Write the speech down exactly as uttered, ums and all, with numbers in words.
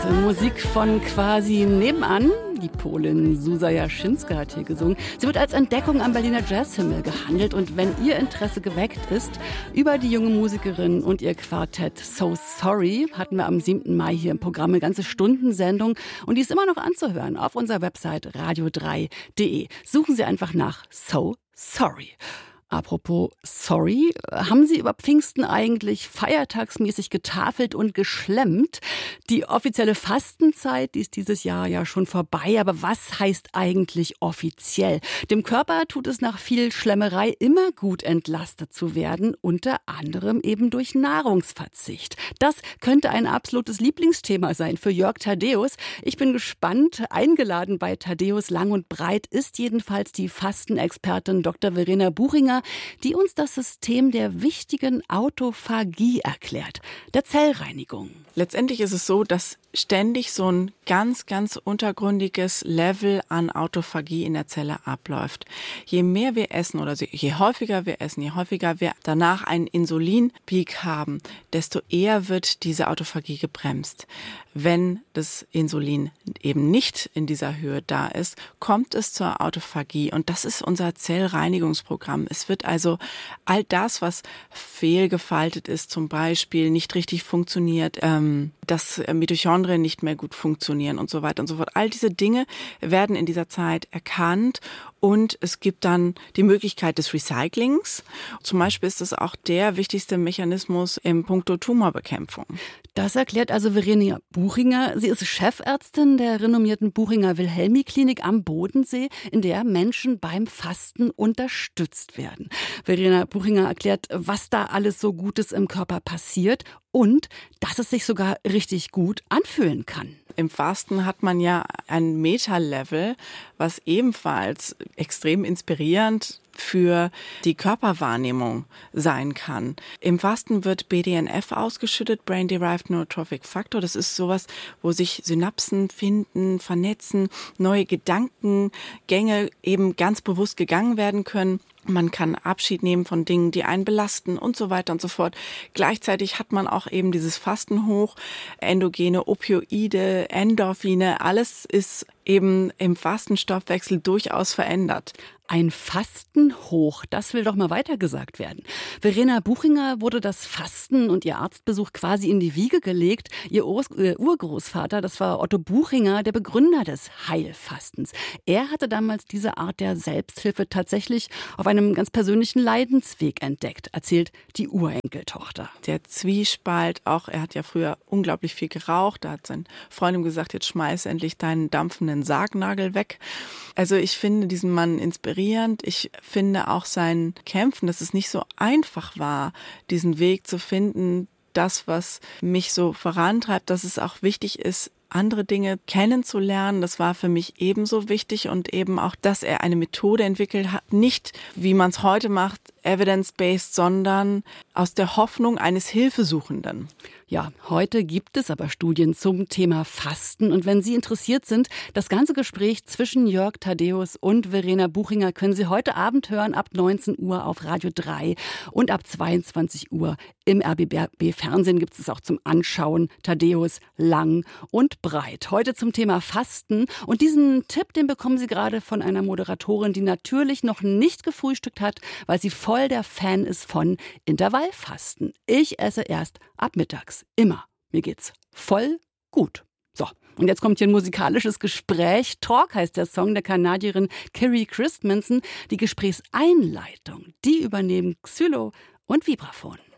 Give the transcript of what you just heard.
Musik von quasi nebenan. Die Polin Zuzia Jaschinska hat hier gesungen. Sie wird als Entdeckung am Berliner Jazzhimmel gehandelt. Und wenn Ihr Interesse geweckt ist über die junge Musikerin und ihr Quartett So Sorry, hatten wir am siebten Mai hier im Programm eine ganze Stundensendung. Und die ist immer noch anzuhören auf unserer Website radio drei punkt de. Suchen Sie einfach nach So Sorry. Apropos sorry, haben Sie über Pfingsten eigentlich feiertagsmäßig getafelt und geschlemmt? Die offizielle Fastenzeit, die ist dieses Jahr ja schon vorbei, aber was heißt eigentlich offiziell? Dem Körper tut es nach viel Schlemmerei immer gut, entlastet zu werden, unter anderem eben durch Nahrungsverzicht. Das könnte ein absolutes Lieblingsthema sein für Jörg Thaddeus. Ich bin gespannt. Eingeladen bei Thaddeus Lang und Breit ist jedenfalls die Fastenexpertin Doktor Verena Buchinger, die uns das System der wichtigen Autophagie erklärt, der Zellreinigung. Letztendlich ist es so, dass ständig so ein ganz, ganz untergründiges Level an Autophagie in der Zelle abläuft. Je mehr wir essen oder je häufiger wir essen, je häufiger wir danach einen Insulinpeak haben, desto eher wird diese Autophagie gebremst. Wenn das Insulin eben nicht in dieser Höhe da ist, kommt es zur Autophagie und das ist unser Zellreinigungsprogramm. Es wird also all das, was fehlgefaltet ist, zum Beispiel nicht richtig funktioniert, ähm, dass Mitochondrien nicht mehr gut funktionieren und so weiter und so fort. All diese Dinge werden in dieser Zeit erkannt und es gibt dann die Möglichkeit des Recyclings. Zum Beispiel ist das auch der wichtigste Mechanismus im Punkto Tumorbekämpfung. Das erklärt also Verena Buchinger. Sie ist Chefärztin der renommierten Buchinger Wilhelmi-Klinik am Bodensee, in der Menschen beim Fasten unterstützt werden. Verena Buchinger erklärt, was da alles so Gutes im Körper passiert und dass es sich sogar richtig gut anfühlen kann. Im Fasten hat man ja ein Meta-Level, was ebenfalls extrem inspirierend für die Körperwahrnehmung sein kann. Im Fasten wird B D N F ausgeschüttet, Brain-Derived Neurotrophic Factor. Das ist sowas, wo sich Synapsen finden, vernetzen, neue Gedankengänge eben ganz bewusst gegangen werden können. Man kann Abschied nehmen von Dingen, die einen belasten und so weiter und so fort. Gleichzeitig hat man auch eben dieses Fasten hoch, endogene Opioide, Endorphine, alles ist eben im Fastenstoffwechsel durchaus verändert. Ein Fastenhoch, das will doch mal weitergesagt werden. Verena Buchinger wurde das Fasten und ihr Arztbesuch quasi in die Wiege gelegt. Ihr Urgroßvater, das war Otto Buchinger, der Begründer des Heilfastens. Er hatte damals diese Art der Selbsthilfe tatsächlich auf einem ganz persönlichen Leidensweg entdeckt, erzählt die Urenkeltochter. Der Zwiespalt auch, er hat ja früher unglaublich viel geraucht, da hat seine Freundin gesagt, jetzt schmeiß endlich deinen dampfenden Sargnagel weg. Also ich finde diesen Mann inspirierend. Ich finde auch sein Kämpfen, dass es nicht so einfach war, diesen Weg zu finden, das, was mich so vorantreibt, dass es auch wichtig ist, andere Dinge kennenzulernen. Das war für mich ebenso wichtig und eben auch, dass er eine Methode entwickelt hat, nicht wie man es heute macht, evidence-based, sondern aus der Hoffnung eines Hilfesuchenden. Ja, heute gibt es aber Studien zum Thema Fasten. Und wenn Sie interessiert sind, das ganze Gespräch zwischen Jörg Thaddeus und Verena Buchinger können Sie heute Abend hören, ab neunzehn Uhr auf Radio drei und ab zweiundzwanzig Uhr im R B B-Fernsehen gibt es auch zum Anschauen. Thaddeus Lang und Breit. Heute zum Thema Fasten. Und diesen Tipp, den bekommen Sie gerade von einer Moderatorin, die natürlich noch nicht gefrühstückt hat, weil sie voll der Fan ist von Intervallfasten. Ich esse erst ab mittags. Immer. Mir geht's voll gut. So, und jetzt kommt hier ein musikalisches Gespräch. Talk heißt der Song der Kanadierin Kerry Christmanson. Die Gesprächseinleitung, die übernehmen Xylo und Vibraphon.